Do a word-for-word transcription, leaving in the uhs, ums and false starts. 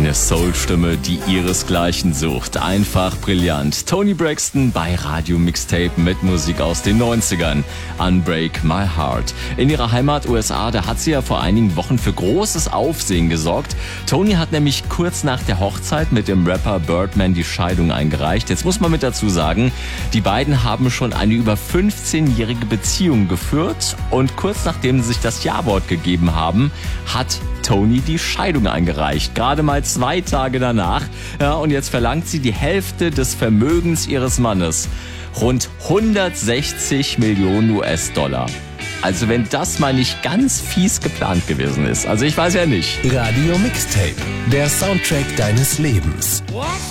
Eine Soul-Stimme, die ihresgleichen sucht. Einfach brillant. Toni Braxton bei Radio Mixtape mit Musik aus den neunzigern. Unbreak My Heart. In ihrer Heimat U S A, da hat sie ja vor einigen Wochen für großes Aufsehen gesorgt. Toni hat nämlich kurz nach der Hochzeit mit dem Rapper Birdman die Scheidung eingereicht. Jetzt muss man mit dazu sagen, die beiden haben schon eine über fünfzehnjährige Beziehung geführt. Und kurz nachdem sie sich das Ja-Wort gegeben haben, hat Toni die Scheidung eingereicht. Gerade mal zwei Tage danach. Ja, und jetzt verlangt sie die Hälfte des Vermögens ihres Mannes. Rund hundertsechzig Millionen U S-Dollar. Also wenn das mal nicht ganz fies geplant gewesen ist. Also ich weiß ja nicht. Radio Mixtape, der Soundtrack deines Lebens.